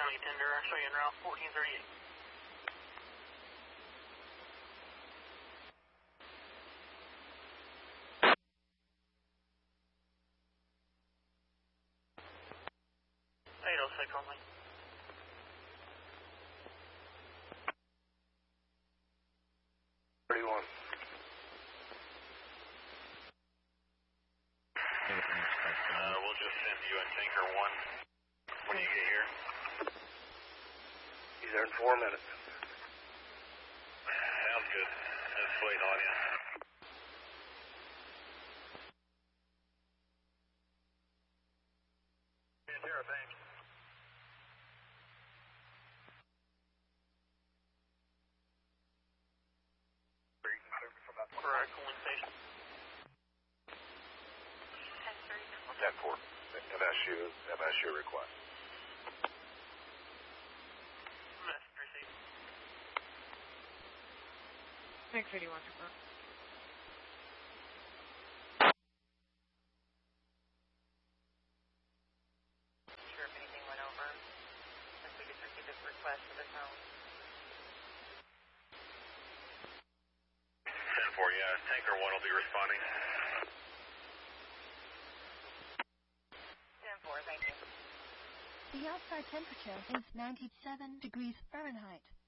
Army tender, show you en route 1438. Six only. We'll just send you and Tinker 1 when you get here. He's there in 4 minutes. Sounds good. Just waiting on you. Pantera, thanks. Correct, calling station. 10-4. MSU request. Message received. Thanks, 81. Confirm. Sure if anything went over. If we just received this request for the phone. 10-4, yeah. Tanker 1 will be responding. 10-4, thank you. The outside temperature is 97 degrees Fahrenheit.